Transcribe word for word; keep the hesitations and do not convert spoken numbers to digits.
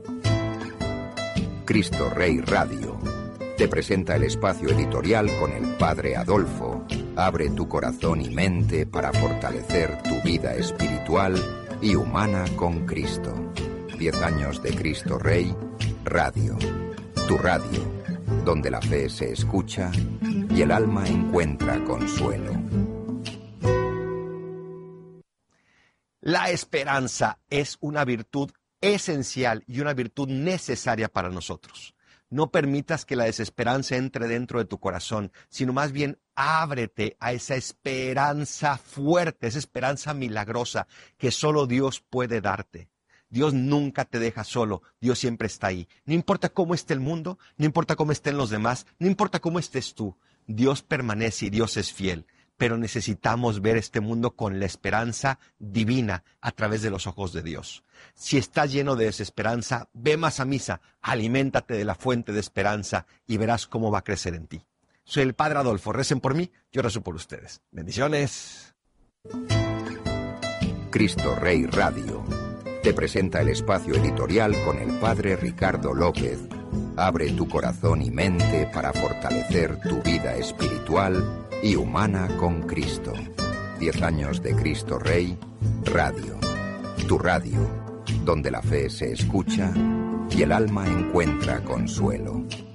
Cristo Rey Radio te presenta el espacio editorial con el Padre Adolfo. Abre tu corazón y mente para fortalecer tu vida espiritual y humana con Cristo. Diez años de Cristo Rey Radio. Tu radio, donde la fe se escucha y el alma encuentra consuelo. La esperanza es una virtud esencial y una virtud necesaria para nosotros. No permitas que la desesperanza entre dentro de tu corazón, sino más bien ábrete a esa esperanza fuerte, esa esperanza milagrosa que solo Dios puede darte. Dios nunca te deja solo, Dios siempre está ahí. No importa cómo esté el mundo, no importa cómo estén los demás, no importa cómo estés tú, Dios permanece y Dios es fiel. Pero necesitamos ver este mundo con la esperanza divina a través de los ojos de Dios. Si estás lleno de desesperanza, ve más a misa, aliméntate de la fuente de esperanza y verás cómo va a crecer en ti. Soy el Padre Adolfo, recen por mí, yo rezo por ustedes. Bendiciones. Cristo Rey Radio te presenta el espacio editorial con el Padre Ricardo López. Abre tu corazón y mente para fortalecer tu vida espiritual y humana con Cristo. Diez años de Cristo Rey Radio. Tu radio, donde la fe se escucha y el alma encuentra consuelo.